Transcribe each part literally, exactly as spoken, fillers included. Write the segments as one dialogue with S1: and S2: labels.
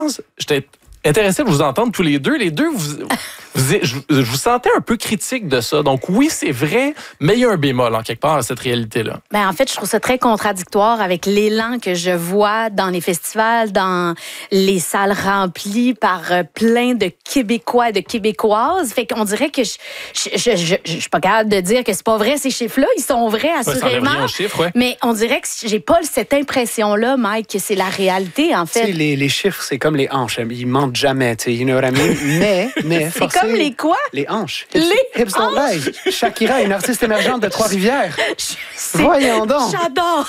S1: j'étais intéressé de vous entendre tous les deux. Les deux, vous, vous, je, je vous sentais un peu critique de ça. Donc oui, c'est vrai, mais il y a un bémol en quelque part à cette réalité-là.
S2: Ben, en fait, je trouve ça très contradictoire avec l'élan que je vois dans les festivals, dans les salles remplies par plein de Québécois et de Québécoises. Fait qu'on dirait que je je, je, je, je suis pas capable de dire que c'est pas vrai, ces chiffres-là. Ils sont vrais, assurément.
S1: Ouais, chiffres, ouais.
S2: Mais on dirait que j'ai pas cette impression-là, Mike, que c'est la réalité, en fait.
S3: Tu sais, les, les chiffres, c'est comme les hanches. Ils mentent jamais, tu sais, you know what I mean? Mais, mais,
S2: c'est forcé, comme les quoi?
S3: Les hanches.
S2: Les
S3: Hips don't
S2: hanches?
S3: lie. Shakira, une artiste émergente de Trois-Rivières.
S2: Je,
S3: Voyons donc.
S2: J'adore.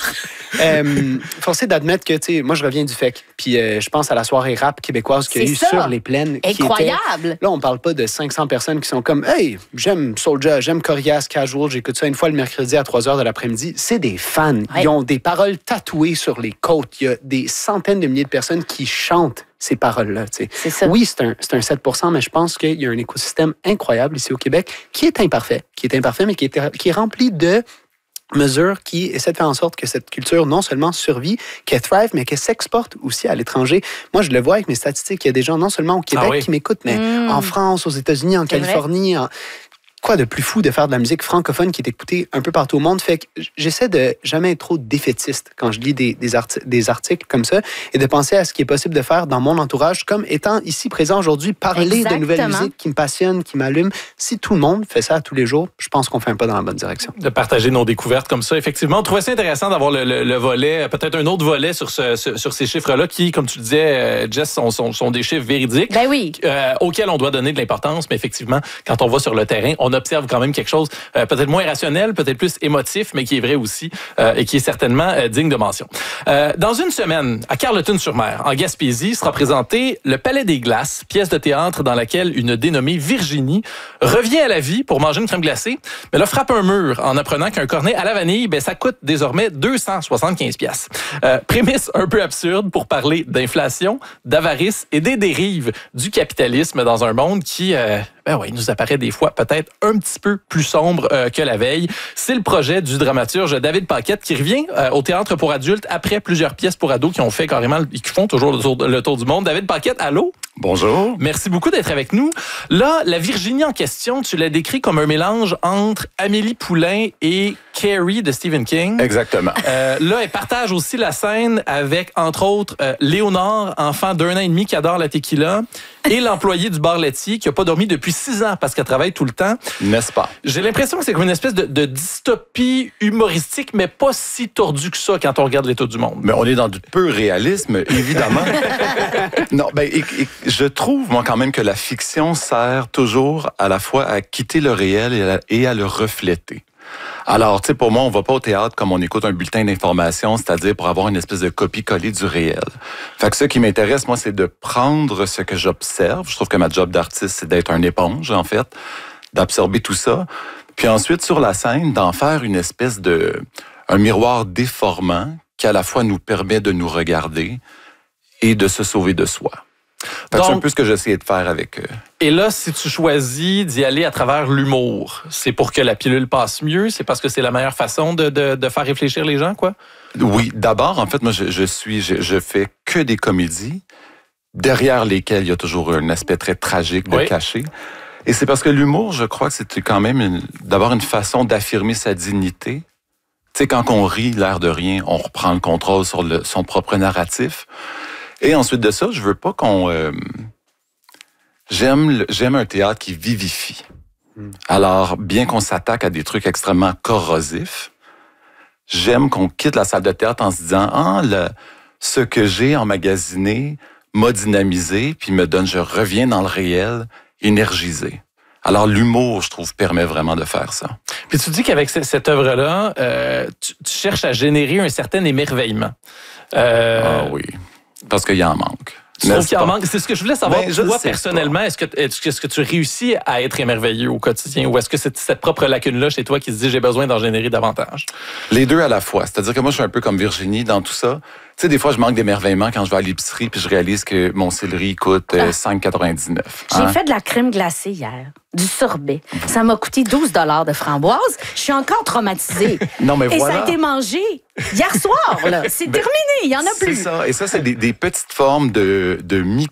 S3: Euh, forcé d'admettre que, tu sais, moi, je reviens du F E C. Puis euh, je pense à la soirée rap québécoise qu'il y a eu
S2: ça.
S3: sur les plaines.
S2: Incroyable.
S3: Qui était, là, on parle pas de cinq cents personnes qui sont comme, hey, j'aime Soulja, j'aime Corias, Casual, j'écoute ça une fois le mercredi à trois heures de l'après-midi. C'est des fans.
S2: Ouais.
S3: Ils ont des paroles tatouées sur les côtes. Il y a des centaines de milliers de personnes qui chantent ces paroles-là. Tu sais.
S2: C'est ça.
S3: Oui, c'est un, c'est un sept pour cent, mais je pense qu'il y a un écosystème incroyable ici au Québec qui est imparfait, qui est imparfait, mais qui est, qui est rempli de mesures qui essaient de faire en sorte que cette culture non seulement survit, qu'elle thrive, mais qu'elle s'exporte aussi à l'étranger. Moi, je le vois avec mes statistiques. Il y a des gens non seulement au Québec ah oui. qui m'écoutent, mais mmh. en France, aux États-Unis, en c'est Californie, en... Quoi de plus fou de faire de la musique francophone qui est écoutée un peu partout au monde? Fait que j'essaie de jamais être trop défaitiste quand je lis des, des, arti- des articles comme ça et de penser à ce qui est possible de faire dans mon entourage comme étant ici présent aujourd'hui, parler Exactement. de nouvelles musiques qui me passionnent, qui m'allument. Si tout le monde fait ça tous les jours, je pense qu'on fait un pas dans la bonne direction.
S1: De partager nos découvertes comme ça, effectivement. On trouvait ça intéressant d'avoir le, le, le volet, peut-être un autre volet sur, ce, sur, sur ces chiffres-là qui, comme tu le disais, Jess, sont, sont, sont des chiffres véridiques
S2: ben oui.
S1: euh, auxquels on doit donner de l'importance. Mais effectivement, quand on va sur le terrain, on observe quand même quelque chose Euh, peut-être moins rationnel, peut-être plus émotif, mais qui est vrai aussi euh, et qui est certainement euh, digne de mention. Euh, dans une semaine, à Carleton-sur-Mer, en Gaspésie, sera présenté Le Palais des Glaces, pièce de théâtre dans laquelle une dénommée Virginie revient à la vie pour manger une crème glacée, mais là frappe un mur en apprenant qu'un cornet à la vanille, ben, ça coûte désormais deux cent soixante-quinze piastres. Euh, prémisse un peu absurde pour parler d'inflation, d'avarice et des dérives du capitalisme dans un monde qui... Euh, Ben oui, il nous apparaît des fois peut-être un petit peu plus sombre euh, que la veille. C'est le projet du dramaturge David Paquette qui revient euh, au théâtre pour adultes après plusieurs pièces pour ados qui ont fait carrément, qui font toujours le tour, le tour du monde. David Paquette, allô?
S4: Bonjour.
S1: Merci beaucoup d'être avec nous. Là, la Virginie en question, tu l'as décrit comme un mélange entre Amélie Poulain et Carrie de Stephen King.
S4: Exactement.
S1: Euh, là, elle partage aussi la scène avec, entre autres, euh, Léonard, enfant d'un an et demi qui adore la tequila, et l'employé du bar laitier qui n'a pas dormi depuis six ans parce qu'elle travaille tout le temps.
S4: N'est-ce pas?
S1: J'ai l'impression que c'est comme une espèce de, de dystopie humoristique, mais pas si tordue que ça quand on regarde l'état du monde.
S4: Mais on est dans du peu réalisme, évidemment. Non, ben, et, et, je trouve, moi, quand même, que la fiction sert toujours à la fois à quitter le réel et à, et à le refléter. Alors, tu sais, pour moi, on va pas au théâtre comme on écoute un bulletin d'information, c'est-à-dire pour avoir une espèce de copie-collée du réel. Fait que ce qui m'intéresse, moi, c'est de prendre ce que j'observe. Je trouve que ma job d'artiste, c'est d'être un éponge, en fait, d'absorber tout ça. Puis ensuite, sur la scène, d'en faire une espèce de... un miroir déformant qui, à la fois, nous permet de nous regarder et de se sauver de soi. Donc, c'est un peu ce que j'essayais de faire avec eux.
S1: Et là, si tu choisis d'y aller à travers l'humour, c'est pour que la pilule passe mieux? C'est parce que c'est la meilleure façon de, de, de faire réfléchir les gens, quoi?
S4: Oui, d'abord, en fait, moi, je, je suis, je, je fais que des comédies, derrière lesquelles il y a toujours un aspect très tragique de
S1: oui.
S4: caché. Et c'est parce que l'humour, je crois que c'est quand même une, d'abord une façon d'affirmer sa dignité. Tu sais, quand on rit, l'air de rien, on reprend le contrôle sur le, son propre narratif. Et ensuite de ça, je veux pas qu'on... Euh, j'aime, j'aime un théâtre qui vivifie. Mm. Alors, bien qu'on s'attaque à des trucs extrêmement corrosifs, j'aime qu'on quitte la salle de théâtre en se disant « Ah, le, ce que j'ai emmagasiné m'a dynamisé, puis me donne, je reviens dans le réel, énergisé. » Alors, l'humour, je trouve, permet vraiment de faire ça.
S1: Puis tu dis qu'avec cette œuvre-là, euh, tu, tu cherches à générer un certain émerveillement.
S4: Euh, ah oui. Parce qu'il y en manque.
S1: Tu trouves qu'il en manque? C'est ce que je voulais savoir.
S4: Ben,
S1: toi, personnellement, est-ce que, est-ce que tu réussis à être émerveilleux au quotidien ou est-ce que c'est cette propre lacune-là chez toi qui se dit j'ai besoin d'en générer davantage?
S4: Les deux à la fois. C'est-à-dire que moi, je suis un peu comme Virginie dans tout ça. sais, des fois, je manque d'émerveillement quand je vais à l'épicerie puis je réalise que mon céleri coûte euh, cinq quatre-vingt-dix-neuf.
S2: J'ai
S4: hein?
S2: fait de la crème glacée hier, du sorbet. Ça m'a coûté douze dollars de framboise. Je suis encore traumatisée.
S4: Non, mais
S2: Et
S4: voilà.
S2: ça a été mangé hier soir, là. C'est
S4: Ben,
S2: terminé, il y en a
S4: C'est
S2: plus.
S4: ça. Et ça, c'est des, des petites formes de, de